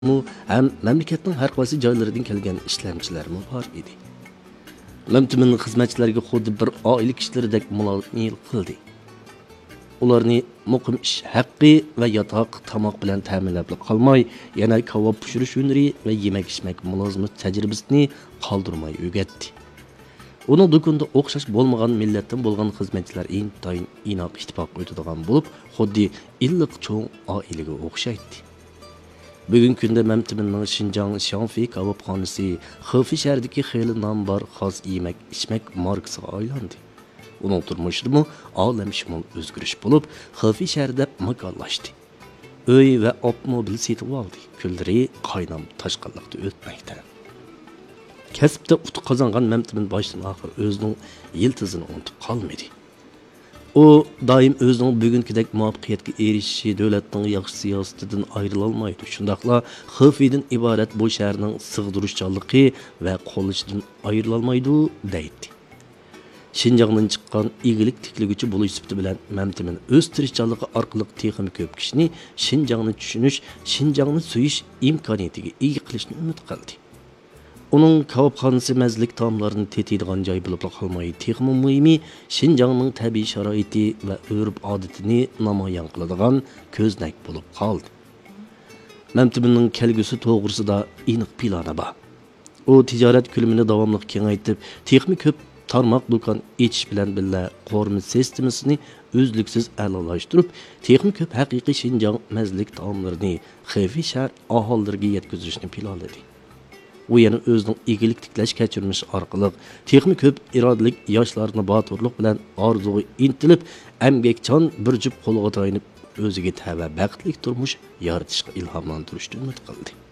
ham mamlakatning har qaysi joylaridan kelgan ishlamchilar bor edi. Mamtimin xizmatchilariga xuddi bir oila kishilaridek muloqot qildi. Ularni muqim ish haqqi va yotoq tomoq bilan ta'minlab qolmay, yana kavob pishirish hunari va yemak-ichmak mulozimat tajribasini qoldirmay o'rgatdi. Uning do'konda o'xshash bo'lmagan millatdan bo'lgan xizmatchilar intayin inoq ittifoq o'tadigan bo'lib, xuddi illiq cho'ng oilaga o'xshaydi. Bugungi kunda Mamtiminning Xinjiang Xiangfi kavobxonasi Xefi shahridagi xeyli nom bor xos yemak-ichmak markasiga aylandi. Uning turmushida olamshumul o'zgarish bo'lib, Xefi shahrida makonlashdi. Uy va avtomobil sotib oldi. Kunlari qaynam toshqinlikda o'tmoqda. Kasbda utuq qozongan Mamtimin boshdan oxir o'zining yiltizini unutib qolmadi. U doim o'zining bugünkidek muvaffaqiyatga erishishi davlatning yaxshi siyosatidan ayrila olmaydi. Shundaqla Xefidan iborat bu shaharning sig'diruvchanligi va qo'llishidan ayrila olmaydi deydi. Xinjiangdan chiqqan igilik tikligüchi bo'lish sifati bilan Mamtimin o'z tirishchanligi orqali texim ko'p kishini Xinjiangni tushunish, Xinjiangni suyish imkoniyatiga ega qilishni umid qildi. Uning kavobxonasi mazlik taomlarini tetiydigan joy bo'lib qolmaydi. Texmi muhimi Xinjiangning tabiiy sharoiti va urf-odatini namoyon qiladigan ko'znak bo'lib qoldi. Mamtiminning kelgusi to'g'risida aniq plani bor. U tijorat ko'lamini davomli kengaytirib, texmi ko'p tarmoq do'kon echish bilan birga qo'rma sistemasini uzluksiz a'lolashtirib, texmi ko'p haqiqiy Xinjiang mazlik taomlarini Xefi shahar aholilariga yetkazishni planladi. U yana o'zining egilik tiklash kechirmishi orqali texmi ko'p irodalik yoshlarni botirlik bilan orzuga intilib, amgakchan bir jup qo'lga tayanib o'ziga tava baxtli turmush yaratishga ilhomlantirishni umid qildi.